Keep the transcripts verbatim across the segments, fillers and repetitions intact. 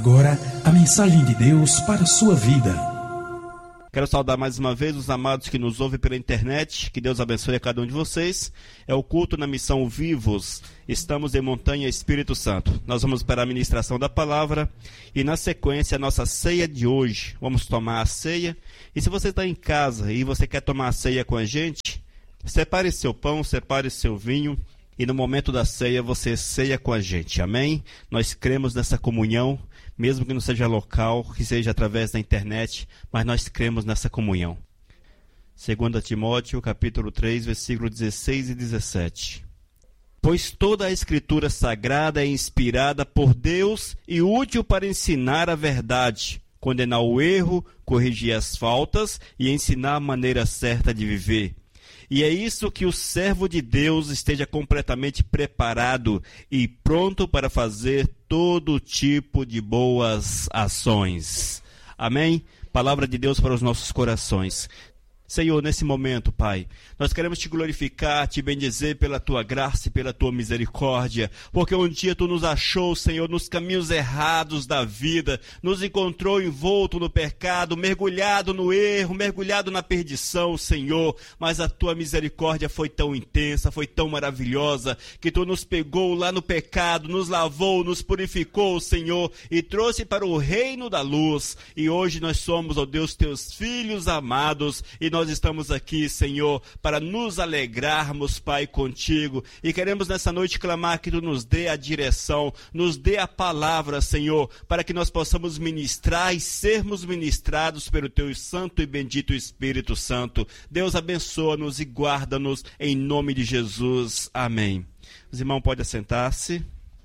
agora a mensagem de Deus para a sua vida. Quero saudar mais uma vez os amados que nos ouvem pela internet. Que Deus abençoe a cada um de vocês. É o culto na missão Vivos. Estamos em Montanha Espírito Santo. Nós vamos para a ministração da palavra e, na sequência, a nossa ceia de hoje. Vamos tomar a ceia. E se você está em casa e você quer tomar a ceia com a gente, separe seu pão, separe seu vinho. E no momento da ceia, você ceia com a gente, amém? Nós cremos nessa comunhão, mesmo que não seja local, que seja através da internet, mas nós cremos nessa comunhão. Segunda Timóteo, capítulo três, versículos dezesseis e dezessete. Pois toda a Escritura Sagrada é inspirada por Deus e útil para ensinar a verdade, condenar o erro, corrigir as faltas e ensinar a maneira certa de viver. E é isso que o servo de Deus esteja completamente preparado e pronto para fazer todo tipo de boas ações. Amém? Palavra de Deus para os nossos corações. Senhor, nesse momento, Pai, nós queremos te glorificar, te bendizer pela tua graça e pela tua misericórdia, porque um dia tu nos achou, Senhor, nos caminhos errados da vida, nos encontrou envolto no pecado, mergulhado no erro, mergulhado na perdição, Senhor, mas a tua misericórdia foi tão intensa, foi tão maravilhosa, que tu nos pegou lá no pecado, nos lavou, nos purificou, Senhor, e trouxe para o reino da luz, e hoje nós somos, ó Deus, teus filhos amados, e nós estamos aqui, Senhor, para nos alegrarmos, Pai, contigo. E queremos nessa noite clamar que tu nos dê a direção, nos dê a palavra, Senhor, para que nós possamos ministrar e sermos ministrados pelo teu santo e bendito Espírito Santo. Deus abençoa-nos e guarda-nos em nome de Jesus. Amém. Os irmãos podem assentar-se.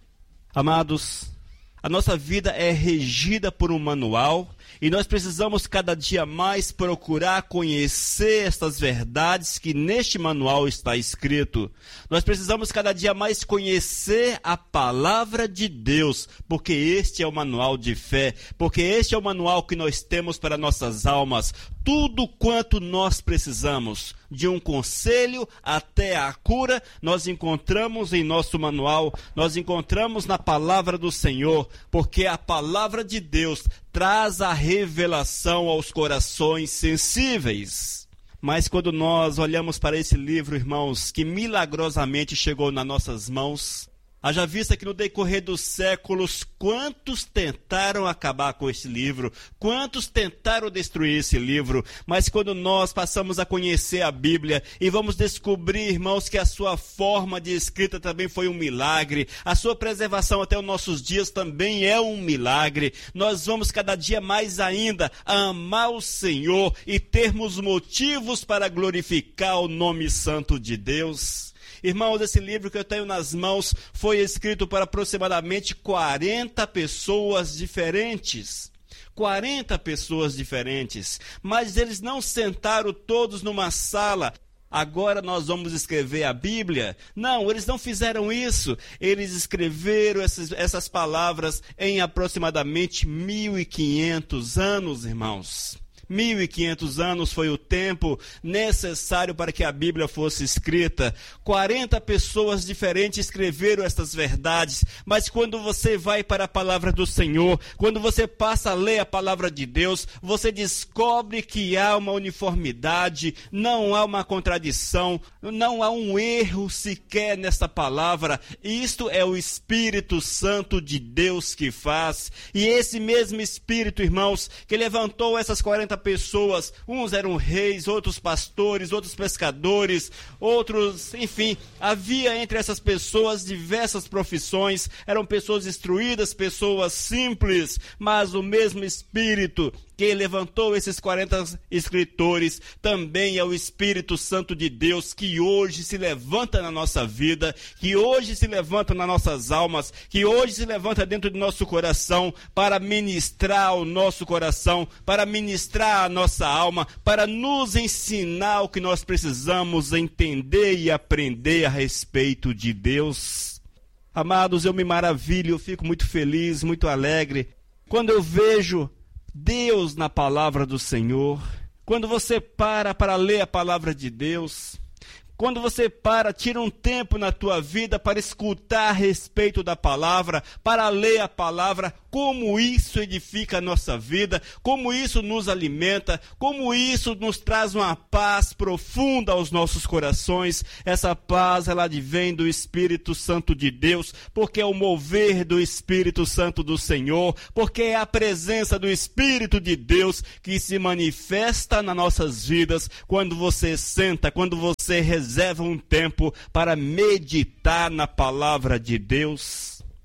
Amados, a nossa vida é regida por um manual. E nós precisamos cada dia mais procurar conhecer estas verdades que neste manual está escrito. Nós precisamos cada dia mais conhecer a palavra de Deus, porque este é o manual de fé, porque este é o manual que nós temos para nossas almas. Tudo quanto nós precisamos, de um conselho até a cura, nós encontramos em nosso manual, nós encontramos na palavra do Senhor, porque a palavra de Deus traz a revelação aos corações sensíveis. Mas quando nós olhamos para esse livro, irmãos, que milagrosamente chegou nas nossas mãos, haja vista que no decorrer dos séculos, quantos tentaram acabar com esse livro, quantos tentaram destruir esse livro, mas quando nós passamos a conhecer a Bíblia e vamos descobrir, irmãos, que a sua forma de escrita também foi um milagre, a sua preservação até os nossos dias também é um milagre, nós vamos cada dia mais ainda amar o Senhor e termos motivos para glorificar o nome santo de Deus. Irmãos, esse livro que eu tenho nas mãos foi escrito para aproximadamente quarenta pessoas diferentes. quarenta pessoas diferentes. Mas eles não sentaram todos numa sala. Agora nós vamos escrever a Bíblia. Não, eles não fizeram isso. Eles escreveram essas, essas palavras em aproximadamente mil e quinhentos anos, irmãos. mil e quinhentos anos foi o tempo necessário para que a Bíblia fosse escrita. quarenta pessoas diferentes escreveram estas verdades, mas quando você vai para a palavra do Senhor, quando você passa a ler a palavra de Deus, você descobre que há uma uniformidade, não há uma contradição, não há um erro sequer nessa palavra. Isto é o Espírito Santo de Deus que faz. E esse mesmo Espírito, irmãos, que levantou essas quarenta pessoas, uns eram reis, outros pastores, outros pescadores, outros, enfim, havia entre essas pessoas diversas profissões, eram pessoas instruídas, pessoas simples, mas o mesmo Espírito que levantou esses quarenta escritores também é o Espírito Santo de Deus que hoje se levanta na nossa vida, que hoje se levanta nas nossas almas, que hoje se levanta dentro do nosso coração para ministrar o nosso coração, para ministrar a nossa alma, para nos ensinar o que nós precisamos entender e aprender a respeito de Deus. Amados, eu me maravilho, eu fico muito feliz, muito alegre quando eu vejo Deus na palavra do Senhor. Quando você para para ler a palavra de Deus, Quando você para, tira um tempo na tua vida para escutar a respeito da palavra, para ler a palavra, como isso edifica a nossa vida, como isso nos alimenta, como isso nos traz uma paz profunda aos nossos corações. Essa paz, ela advém do Espírito Santo de Deus, porque é o mover do Espírito Santo do Senhor, porque é a presença do Espírito de Deus que se manifesta nas nossas vidas quando você senta, quando você reserva um tempo para meditar na palavra de Deus.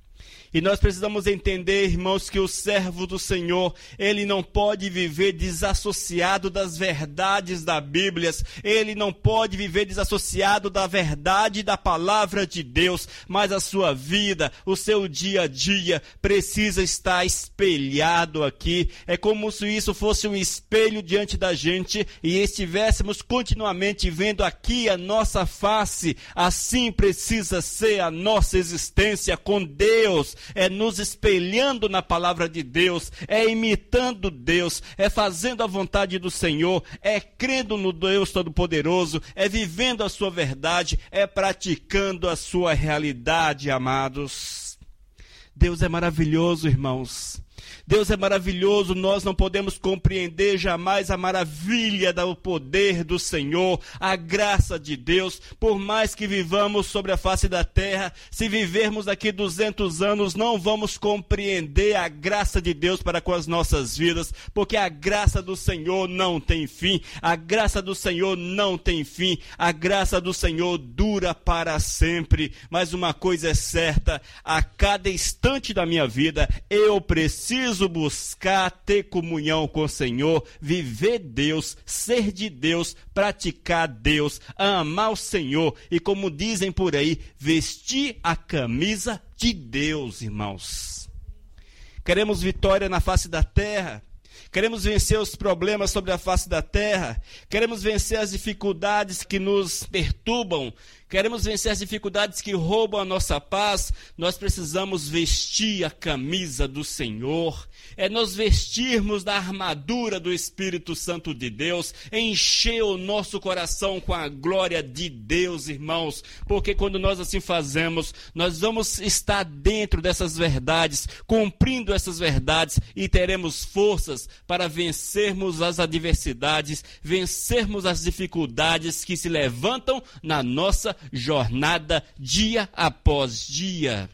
E nós precisamos entender, irmãos, que o servo do Senhor, ele não pode viver desassociado das verdades da Bíblia, ele não pode viver desassociado da verdade da palavra de Deus, mas a sua vida, o seu dia a dia, precisa estar espelhado aqui. É como se isso fosse um espelho diante da gente e estivéssemos continuamente vendo aqui a nossa face. Assim precisa ser a nossa existência com Deus. É nos espelhando na palavra de Deus, é imitando Deus, é fazendo a vontade do Senhor, é crendo no Deus Todo-Poderoso, é vivendo a sua verdade, é praticando a sua realidade, amados. Deus é maravilhoso, irmãos. Deus é maravilhoso, nós não podemos compreender jamais a maravilha do poder do Senhor, a graça de Deus. Por mais que vivamos sobre a face da terra, se vivermos aqui duzentos anos, não vamos compreender a graça de Deus para com as nossas vidas, porque a graça do Senhor não tem fim, a graça do Senhor não tem fim, a graça do Senhor dura para sempre. Mas uma coisa é certa, a cada instante da minha vida, eu preciso buscar ter comunhão com o Senhor, viver Deus, ser de Deus, praticar Deus, amar o Senhor e, como dizem por aí, vestir a camisa de Deus, irmãos. Queremos vitória na face da terra, queremos vencer os problemas sobre a face da terra, queremos vencer as dificuldades que nos perturbam, queremos vencer as dificuldades que roubam a nossa paz. Nós precisamos vestir a camisa do Senhor, é nos vestirmos da armadura do Espírito Santo de Deus, encher o nosso coração com a glória de Deus, irmãos, porque quando nós assim fazemos, nós vamos estar dentro dessas verdades, cumprindo essas verdades e teremos forças para vencermos as adversidades, vencermos as dificuldades que se levantam na nossa jornada dia após dia.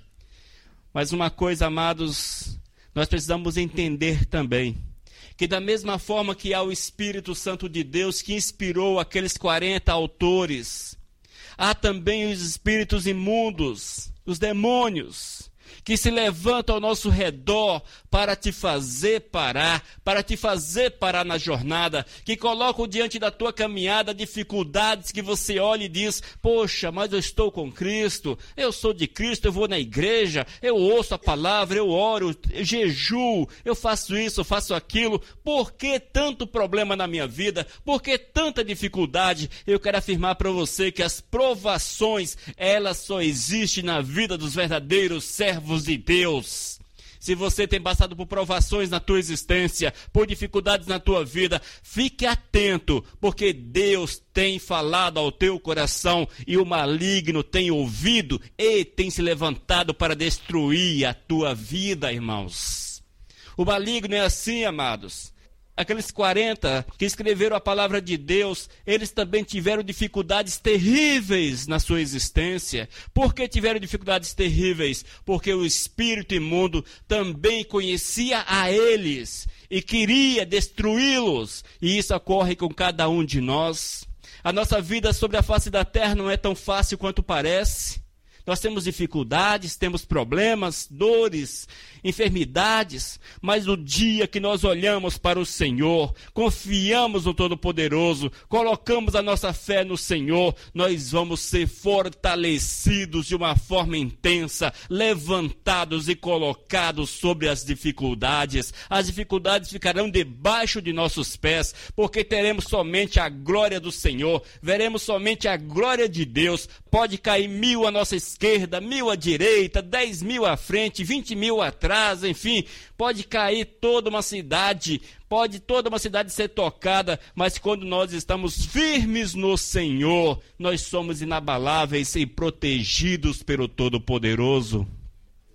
Mas uma coisa, amados, nós precisamos entender também, que da mesma forma que há o Espírito Santo de Deus que inspirou aqueles quarenta autores, há também os espíritos imundos, os demônios, que se levantam ao nosso redor para te fazer parar, para te fazer parar na jornada, que colocam diante da tua caminhada dificuldades que você olha e diz: poxa, mas eu estou com Cristo, eu sou de Cristo, eu vou na igreja, eu ouço a palavra, eu oro, eu jejuo, eu faço isso, eu faço aquilo, por que tanto problema na minha vida? Por que tanta dificuldade? Eu quero afirmar para você que as provações, elas só existem na vida dos verdadeiros servos de Deus. Se você tem passado por provações na tua existência, por dificuldades na tua vida, fique atento, porque Deus tem falado ao teu coração e o maligno tem ouvido e tem se levantado para destruir a tua vida, irmãos. O maligno é assim, amados. Aqueles quarenta que escreveram a palavra de Deus, eles também tiveram dificuldades terríveis na sua existência. Por que tiveram dificuldades terríveis? Porque o espírito imundo também conhecia a eles e queria destruí-los. E isso ocorre com cada um de nós. A nossa vida sobre a face da terra não é tão fácil quanto parece. Nós temos dificuldades, temos problemas, dores, enfermidades, mas no dia que nós olhamos para o Senhor, confiamos no Todo-Poderoso, colocamos a nossa fé no Senhor, nós vamos ser fortalecidos de uma forma intensa, levantados e colocados sobre as dificuldades. As dificuldades ficarão debaixo de nossos pés, porque teremos somente a glória do Senhor, veremos somente a glória de Deus. Pode cair mil à nossa esquerda, mil à direita, dez mil à frente, vinte mil atrás, enfim, pode cair toda uma cidade, pode toda uma cidade ser tocada, mas quando nós estamos firmes no Senhor, nós somos inabaláveis e protegidos pelo Todo-Poderoso.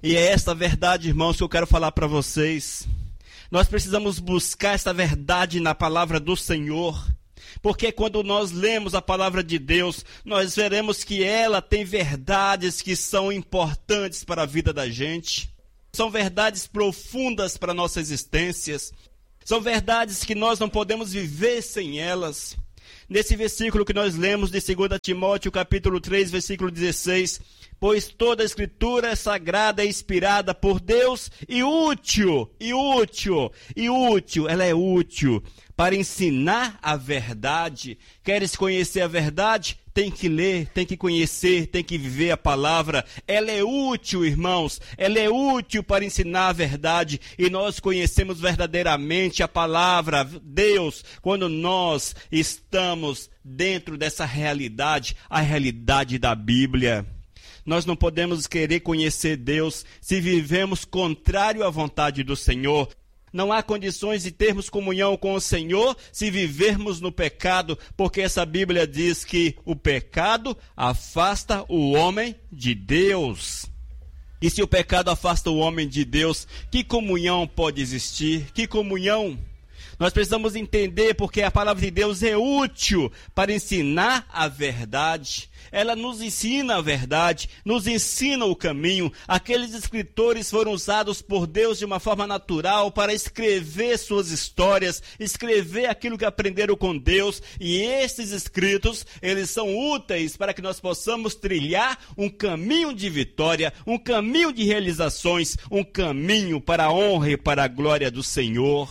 E é esta verdade, irmãos, que eu quero falar para vocês. Nós precisamos buscar esta verdade na palavra do Senhor. Porque quando nós lemos a palavra de Deus, nós veremos que ela tem verdades que são importantes para a vida da gente. São verdades profundas para a nossa existência. São verdades que nós não podemos viver sem elas. Nesse versículo que nós lemos de dois Timóteo, capítulo três, versículo dezesseis, pois toda a escritura é sagrada e inspirada por Deus e útil, e útil, e útil, ela é útil para ensinar a verdade. Queres conhecer a verdade? Tem que ler, tem que conhecer, tem que viver a palavra. Ela é útil, irmãos, ela é útil para ensinar a verdade. E nós conhecemos verdadeiramente a palavra, Deus, quando nós estamos dentro dessa realidade, a realidade da Bíblia. Nós não podemos querer conhecer Deus se vivemos contrário à vontade do Senhor. Não há condições de termos comunhão com o Senhor se vivermos no pecado, porque essa Bíblia diz que o pecado afasta o homem de Deus. E se o pecado afasta o homem de Deus, que comunhão pode existir? Que comunhão? Nós precisamos entender porque a palavra de Deus é útil para ensinar a verdade. Ela nos ensina a verdade, nos ensina o caminho. Aqueles escritores foram usados por Deus de uma forma natural para escrever suas histórias, escrever aquilo que aprenderam com Deus. E esses escritos, eles são úteis para que nós possamos trilhar um caminho de vitória, um caminho de realizações, um caminho para a honra e para a glória do Senhor.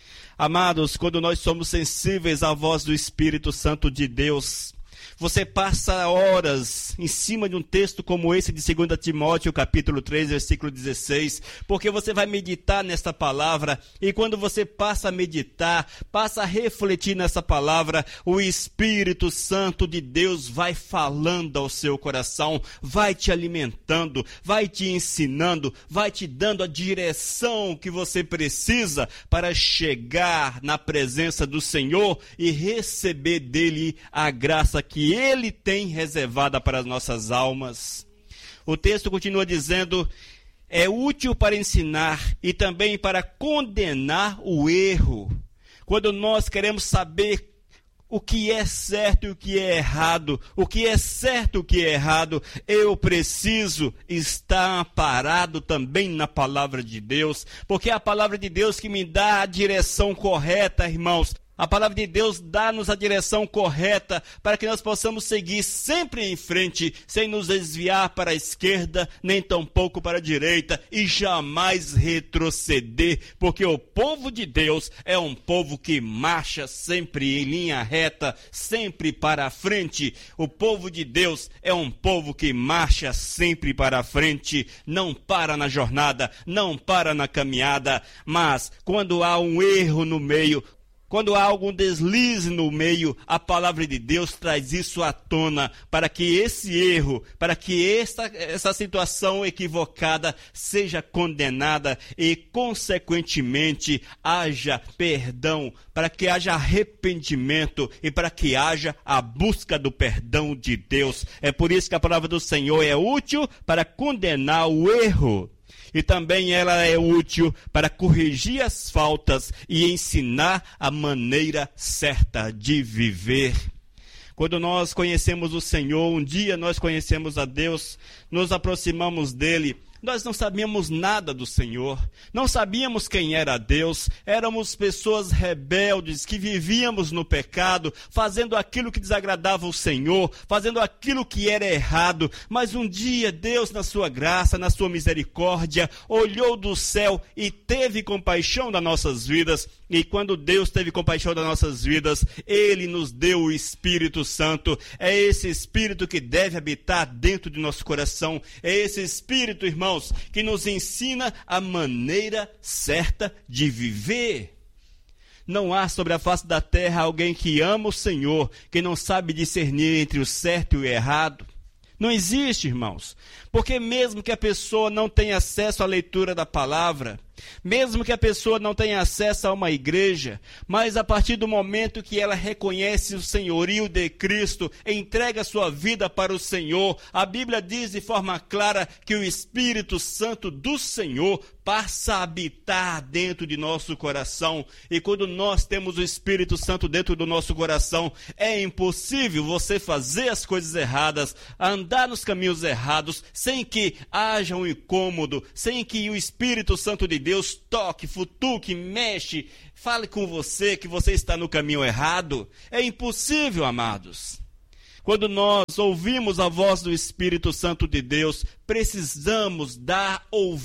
Amados, quando nós somos sensíveis à voz do Espírito Santo de Deus, você passa horas em cima de um texto como esse de dois Timóteo, capítulo três, versículo dezesseis, porque você vai meditar nesta palavra, e quando você passa a meditar, passa a refletir nessa palavra, o Espírito Santo de Deus vai falando ao seu coração, vai te alimentando, vai te ensinando, vai te dando a direção que você precisa para chegar na presença do Senhor e receber dele a graça que Ele tem reservada para as nossas almas. O texto continua dizendo, é útil para ensinar e também para condenar o erro. Quando nós queremos saber o que é certo e o que é errado, o que é certo e o que é errado, eu preciso estar amparado também na palavra de Deus, porque é a palavra de Deus que me dá a direção correta, irmãos. A palavra de Deus dá-nos a direção correta para que nós possamos seguir sempre em frente, sem nos desviar para a esquerda, nem tampouco para a direita, e jamais retroceder, porque o povo de Deus é um povo que marcha sempre em linha reta, sempre para a frente. O povo de Deus é um povo que marcha sempre para a frente, não para na jornada, não para na caminhada, mas quando há um erro no meio, quando há algum deslize no meio, a palavra de Deus traz isso à tona, para que esse erro, para que essa, essa situação equivocada seja condenada e, consequentemente, haja perdão, para que haja arrependimento e para que haja a busca do perdão de Deus. É por isso que a palavra do Senhor é útil para condenar o erro. E também ela é útil para corrigir as faltas e ensinar a maneira certa de viver. Quando nós conhecemos o Senhor, um dia nós conhecemos a Deus, nos aproximamos dele, nós não sabíamos nada do Senhor, não sabíamos quem era Deus, éramos pessoas rebeldes que vivíamos no pecado, fazendo aquilo que desagradava o Senhor, fazendo aquilo que era errado, mas um dia Deus, na sua graça, na sua misericórdia, olhou do céu e teve compaixão das nossas vidas, e quando Deus teve compaixão das nossas vidas, Ele nos deu o Espírito Santo. É esse Espírito que deve habitar dentro de nosso coração, é esse Espírito, irmão, que nos ensina a maneira certa de viver. Não há sobre a face da terra alguém que ama o Senhor, que não sabe discernir entre o certo e o errado. Não existe, irmãos, porque mesmo que a pessoa não tenha acesso à leitura da palavra, Mesmo que a pessoa não tenha acesso a uma igreja, mas a partir do momento que ela reconhece o senhorio de Cristo, entrega sua vida para o Senhor, a Bíblia diz de forma clara que o Espírito Santo do Senhor passa a habitar dentro de nosso coração. E quando nós temos o Espírito Santo dentro do nosso coração, é impossível você fazer as coisas erradas, andar nos caminhos errados, sem que haja um incômodo, sem que o Espírito Santo de Deus toque, futuque, mexe, fale com você que você está no caminho errado. É impossível, amados. Quando nós ouvimos a voz do Espírito Santo de Deus, precisamos dar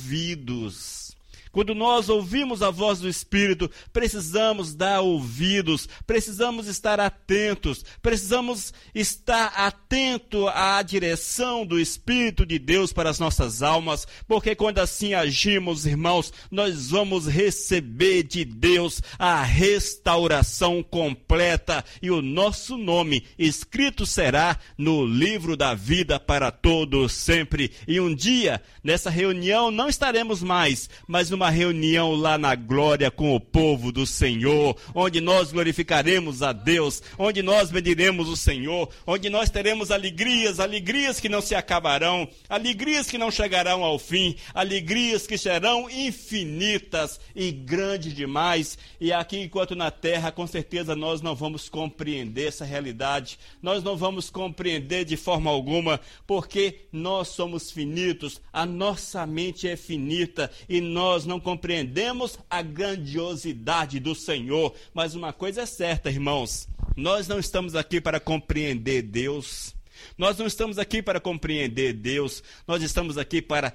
ouvidos. Quando nós ouvimos a voz do Espírito, precisamos dar ouvidos, precisamos estar atentos, precisamos estar atento à direção do Espírito de Deus para as nossas almas, porque quando assim agimos, irmãos, nós vamos receber de Deus a restauração completa e o nosso nome escrito será no livro da vida para todos sempre. E um dia, nessa reunião, não estaremos mais, mas numa reunião lá na glória com o povo do Senhor, onde nós glorificaremos a Deus, onde nós bendiremos o Senhor, onde nós teremos alegrias, alegrias que não se acabarão, alegrias que não chegarão ao fim, alegrias que serão infinitas e grandes demais. E aqui, enquanto na terra, com certeza nós não vamos compreender essa realidade, nós não vamos compreender de forma alguma, porque nós somos finitos, a nossa mente é finita e nós não compreendemos a grandiosidade do Senhor. Mas uma coisa é certa, irmãos, nós não estamos aqui para compreender Deus, nós não estamos aqui para compreender Deus, nós estamos aqui para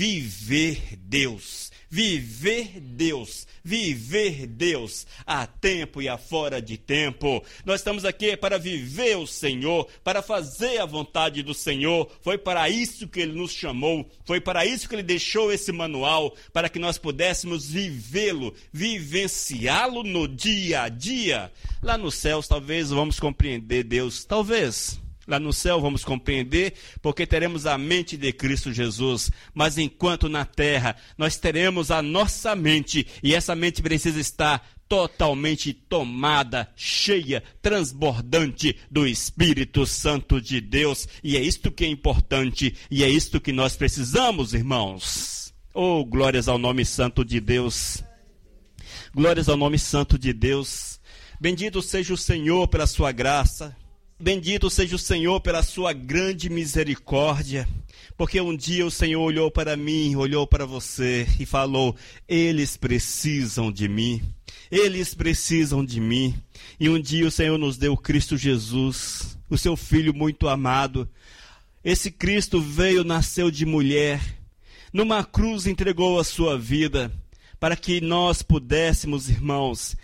viver Deus, viver Deus, viver Deus, a tempo e a fora de tempo. Nós estamos aqui para viver o Senhor, para fazer a vontade do Senhor. Foi para isso que Ele nos chamou, foi para isso que Ele deixou esse manual, para que nós pudéssemos vivê-lo, vivenciá-lo no dia a dia. Lá nos céus talvez vamos compreender Deus, talvez. Lá no céu vamos compreender, porque teremos a mente de Cristo Jesus. Mas enquanto na terra, nós teremos a nossa mente, e essa mente precisa estar totalmente tomada, cheia, transbordante do Espírito Santo de Deus. E é isto que é importante, e é isto que nós precisamos, irmãos. Oh, glórias ao nome santo de Deus. Glórias ao nome santo de Deus. Bendito seja o Senhor pela sua graça. Bendito seja o Senhor pela sua grande misericórdia, porque um dia o Senhor olhou para mim, olhou para você e falou: eles precisam de mim, eles precisam de mim. E um dia o Senhor nos deu Cristo Jesus, o seu Filho muito amado. Esse Cristo veio, nasceu de mulher, numa cruz entregou a sua vida, para que nós pudéssemos, irmãos,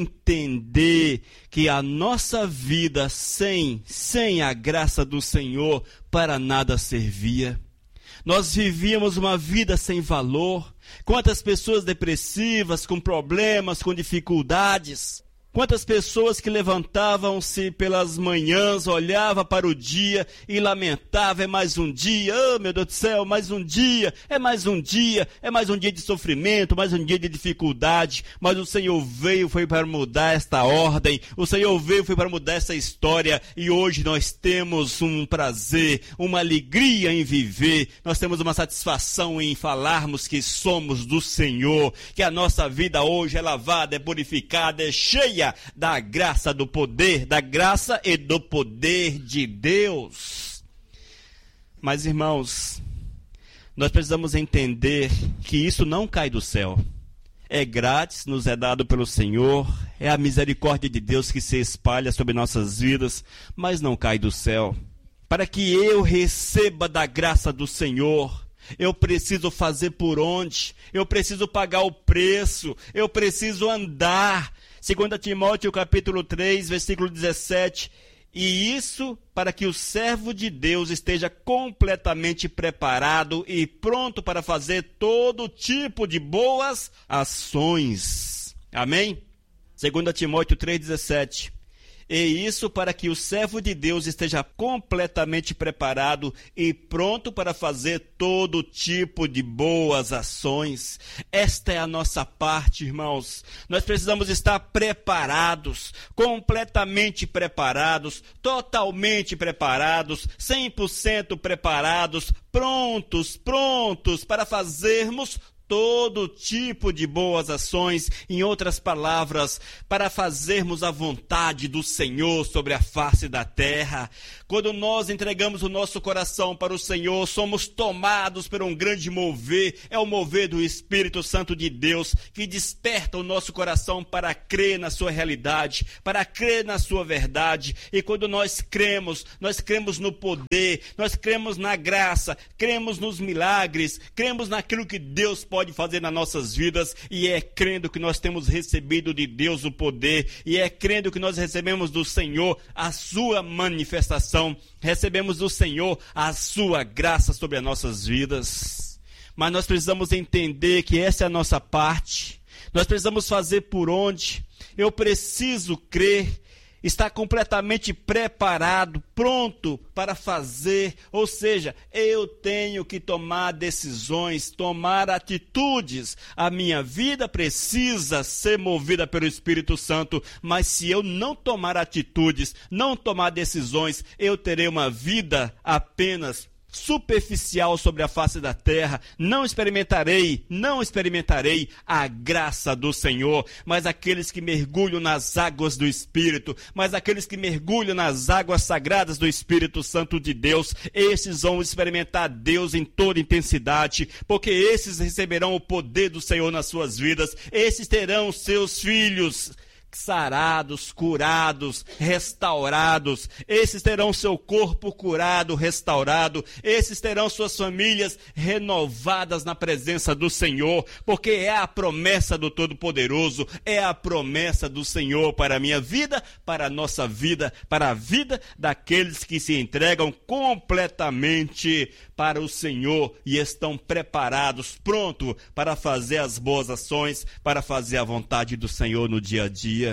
entender que a nossa vida sem, sem a graça do Senhor para nada servia. Nós vivíamos uma vida sem valor. Quantas pessoas depressivas, com problemas, com dificuldades. Quantas pessoas que levantavam-se pelas manhãs, olhavam para o dia e lamentavam: é mais um dia, oh meu Deus do céu, mais um dia, é mais um dia, é mais um dia de sofrimento, mais um dia de dificuldade. Mas o Senhor veio, foi para mudar esta ordem, o Senhor veio, foi para mudar essa história, e hoje nós temos um prazer, uma alegria em viver, nós temos uma satisfação em falarmos que somos do Senhor, que a nossa vida hoje é lavada, é purificada, é cheia da graça, do poder, da graça e do poder de Deus. Mas, irmãos, nós precisamos entender que isso não cai do céu. É grátis, nos é dado pelo Senhor, é a misericórdia de Deus que se espalha sobre nossas vidas, mas não cai do céu. Para que eu receba da graça do Senhor, eu preciso fazer por onde? Eu preciso pagar o preço, eu preciso andar. Segundo Timóteo capítulo três, versículo dezessete, e isso para que o servo de Deus esteja completamente preparado e pronto para fazer todo tipo de boas ações. Amém? Segundo Timóteo três, dezessete, E isso para que o servo de Deus esteja completamente preparado e pronto para fazer todo tipo de boas ações. Esta é a nossa parte, irmãos. Nós precisamos estar preparados, completamente preparados, totalmente preparados, cem por cento preparados, prontos, prontos para fazermos todo tipo de boas ações, em outras palavras, para fazermos a vontade do Senhor sobre a face da terra. Quando nós entregamos o nosso coração para o Senhor, somos tomados por um grande mover, é o mover do Espírito Santo de Deus, que desperta o nosso coração para crer na sua realidade, para crer na sua verdade. E quando nós cremos, nós cremos no poder, nós cremos na graça, cremos nos milagres, cremos naquilo que Deus pode fazer nas nossas vidas, e é crendo que nós temos recebido de Deus o poder, e é crendo que nós recebemos do Senhor a sua manifestação, recebemos do Senhor a sua graça sobre as nossas vidas. Mas nós precisamos entender que essa é a nossa parte, nós precisamos fazer por onde. Eu preciso crer, está completamente preparado, pronto para fazer, ou seja, eu tenho que tomar decisões, tomar atitudes. A minha vida precisa ser movida pelo Espírito Santo, mas se eu não tomar atitudes, não tomar decisões, eu terei uma vida apenas superficial sobre a face da terra. Não experimentarei, não experimentarei a graça do Senhor. Mas aqueles que mergulham nas águas do Espírito, mas aqueles que mergulham nas águas sagradas do Espírito Santo de Deus, esses vão experimentar Deus em toda intensidade, porque esses receberão o poder do Senhor nas suas vidas. Esses terão seus filhos sarados, curados, restaurados. Esses terão seu corpo curado, restaurado. Esses terão suas famílias renovadas na presença do Senhor, porque é a promessa do Todo-Poderoso, é a promessa do Senhor para a minha vida, para a nossa vida, para a vida daqueles que se entregam completamente para o Senhor e estão preparados, prontos para fazer as boas ações, para fazer a vontade do Senhor no dia a dia.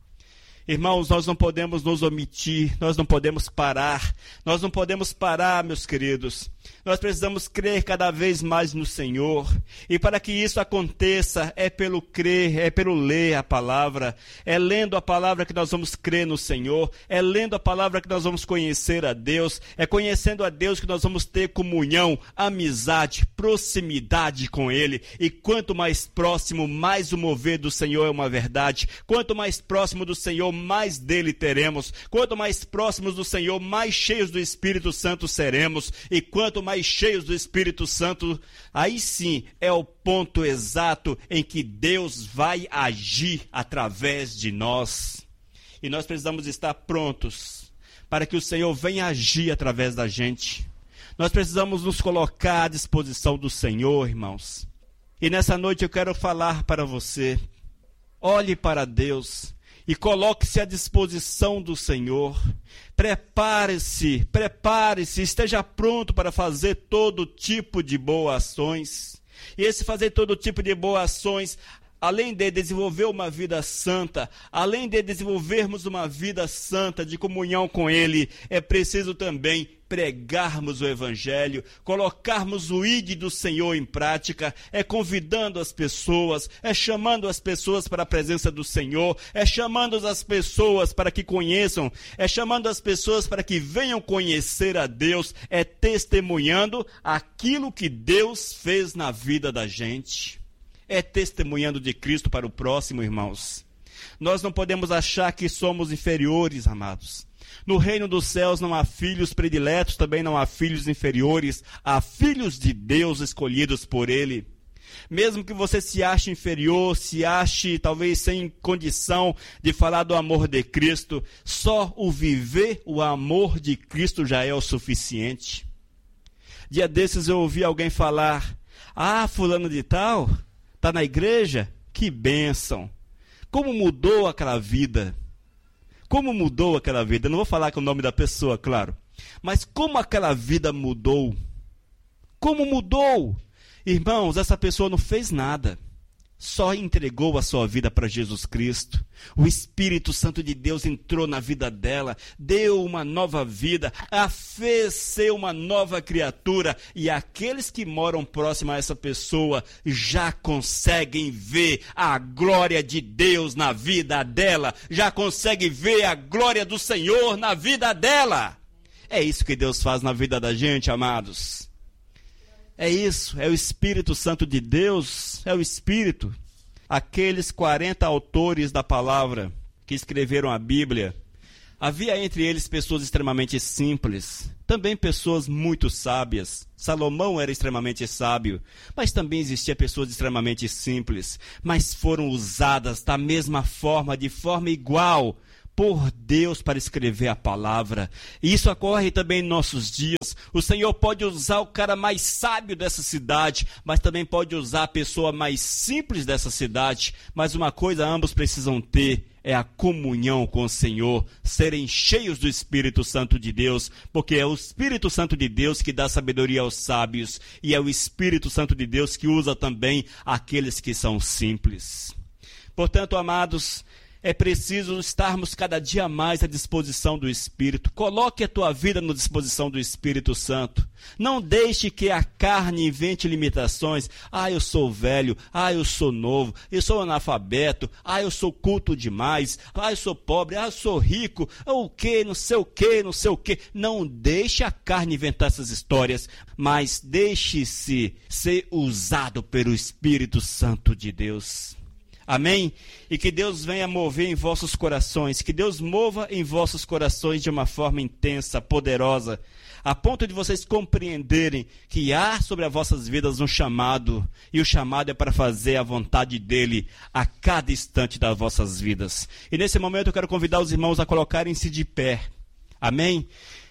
Irmãos, nós não podemos nos omitir, nós não podemos parar, nós não podemos parar, meus queridos. Nós precisamos crer cada vez mais no Senhor, e para que isso aconteça é pelo crer, é pelo ler a palavra, é lendo a palavra que nós vamos crer no Senhor, é lendo a palavra que nós vamos conhecer a Deus, é conhecendo a Deus que nós vamos ter comunhão, amizade, proximidade com Ele. E quanto mais próximo, mais o mover do Senhor é uma verdade. Quanto mais próximo do Senhor, mais dele teremos. Quanto mais próximos do Senhor, mais cheios do Espírito Santo seremos. E quanto mais cheios do Espírito Santo, aí sim é o ponto exato em que Deus vai agir através de nós. E nós precisamos estar prontos para que o Senhor venha agir através da gente. Nós precisamos nos colocar à disposição do Senhor, irmãos. E nessa noite eu quero falar para você: olhe para Deus e coloque-se à disposição do Senhor. Prepare-se, prepare-se, esteja pronto para fazer todo tipo de boas ações. E esse fazer todo tipo de boas ações, além de desenvolver uma vida santa, além de desenvolvermos uma vida santa de comunhão com Ele, é preciso também pregarmos o Evangelho, colocarmos o I D do Senhor em prática, é convidando as pessoas, é chamando as pessoas para a presença do Senhor, é chamando as pessoas para que conheçam, é chamando as pessoas para que venham conhecer a Deus, é testemunhando aquilo que Deus fez na vida da gente. É testemunhando de Cristo para o próximo, irmãos. Nós não podemos achar que somos inferiores, amados. No reino dos céus não há filhos prediletos, também não há filhos inferiores. Há filhos de Deus escolhidos por Ele. Mesmo que você se ache inferior, se ache talvez sem condição de falar do amor de Cristo, só o viver o amor de Cristo já é o suficiente. Dia desses eu ouvi alguém falar: ah, fulano de tal está na igreja? Que bênção! Como mudou aquela vida! Como mudou aquela vida? Eu não vou falar com o nome da pessoa, claro. Mas como aquela vida mudou? Como mudou? Irmãos, essa pessoa não fez nada. só entregou a sua vida para Jesus Cristo. O Espírito Santo de Deus entrou na vida dela, deu uma nova vida, a fez ser uma nova criatura, e aqueles que moram próximo a essa pessoa já conseguem ver a glória de Deus na vida dela, já conseguem ver a glória do Senhor na vida dela. É isso que Deus faz na vida da gente, amados. É isso, é o Espírito Santo de Deus, é o Espírito. Aqueles quarenta autores da palavra que escreveram a Bíblia, havia entre eles pessoas extremamente simples, também pessoas muito sábias. Salomão era extremamente sábio, mas também existiam pessoas extremamente simples, mas foram usadas da mesma forma, de forma igual, por Deus para escrever a palavra. E isso ocorre também em nossos dias. O Senhor pode usar o cara mais sábio dessa cidade, mas também pode usar a pessoa mais simples dessa cidade. Mas uma coisa ambos precisam ter, é a comunhão com o Senhor, serem cheios do Espírito Santo de Deus, porque é o Espírito Santo de Deus que dá sabedoria aos sábios, e é o Espírito Santo de Deus que usa também aqueles que são simples. Portanto, amados, é preciso estarmos cada dia mais à disposição do Espírito. Coloque a tua vida na disposição do Espírito Santo. Não deixe que a carne invente limitações. Ah, eu sou velho. Ah, eu sou novo. Eu sou analfabeto. Ah, eu sou culto demais. Ah, eu sou pobre. Ah, eu sou rico. O quê? Não sei o quê, não sei o quê. Não deixe a carne inventar essas histórias, mas deixe-se ser usado pelo Espírito Santo de Deus. Amém? E que Deus venha mover em vossos corações, que Deus mova em vossos corações de uma forma intensa, poderosa, a ponto de vocês compreenderem que há sobre as vossas vidas um chamado, e o chamado é para fazer a vontade dEle a cada instante das vossas vidas. E nesse momento eu quero convidar os irmãos a colocarem-se de pé. Amém?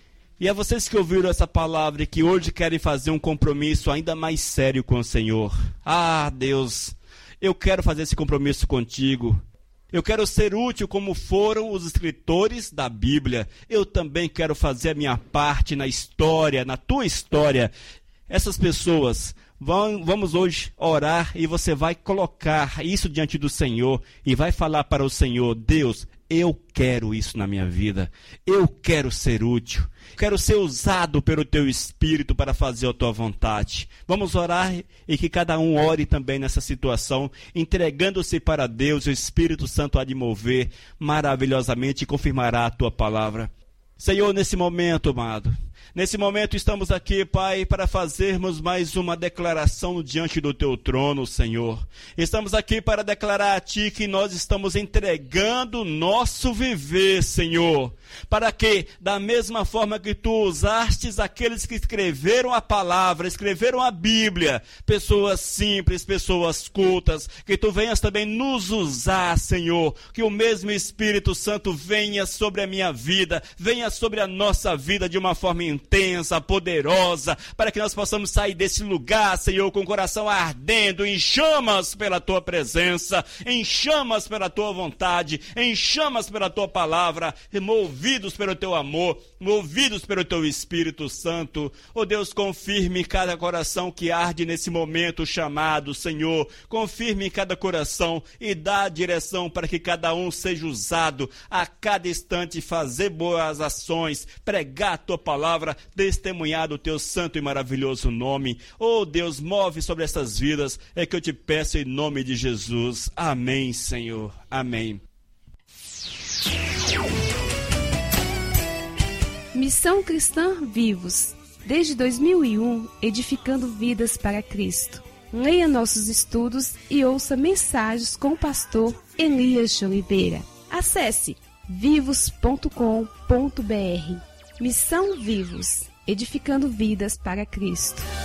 E a vocês que ouviram essa palavra e que hoje querem fazer um compromisso ainda mais sério com o Senhor. Ah, Deus, eu quero fazer esse compromisso contigo. Eu quero ser útil como foram os escritores da Bíblia. Eu também quero fazer a minha parte na história, na tua história. Essas pessoas, vão, vamos hoje orar e você vai colocar isso diante do Senhor e vai falar para o Senhor: Deus, eu quero isso na minha vida. Eu quero ser útil. Quero ser usado pelo teu Espírito para fazer a tua vontade. Vamos orar e que cada um ore também nessa situação, entregando-se para Deus. O Espírito Santo há de mover maravilhosamente e confirmará a tua palavra. Senhor, nesse momento, amado, nesse momento estamos aqui, Pai, para fazermos mais uma declaração diante do Teu trono, Senhor. Estamos aqui para declarar a Ti que nós estamos entregando o nosso viver, Senhor, para que, da mesma forma que Tu usastes aqueles que escreveram a palavra, escreveram a Bíblia, pessoas simples, pessoas cultas, que Tu venhas também nos usar, Senhor, que o mesmo Espírito Santo venha sobre a minha vida, venha sobre a nossa vida de uma forma intensa, poderosa, para que nós possamos sair desse lugar, Senhor, com o coração ardendo, em chamas pela Tua presença, em chamas pela Tua vontade, em chamas pela Tua palavra, movidos pelo Teu amor, movidos pelo Teu Espírito Santo. Oh Deus, confirme cada coração que arde nesse momento chamado, Senhor, confirme cada coração e dá a direção para que cada um seja usado a cada instante, fazer boas ações, pregar a Tua palavra, testemunhar do Teu santo e maravilhoso nome. Oh Deus, move sobre essas vidas, é que eu te peço em nome de Jesus. Amém, Senhor. Amém. Missão Cristã Vivos, desde dois mil e um, edificando vidas para Cristo. Leia nossos estudos e ouça mensagens com o pastor Elias de Oliveira. Acesse vivos ponto com ponto br. Missão Vivos, edificando vidas para Cristo.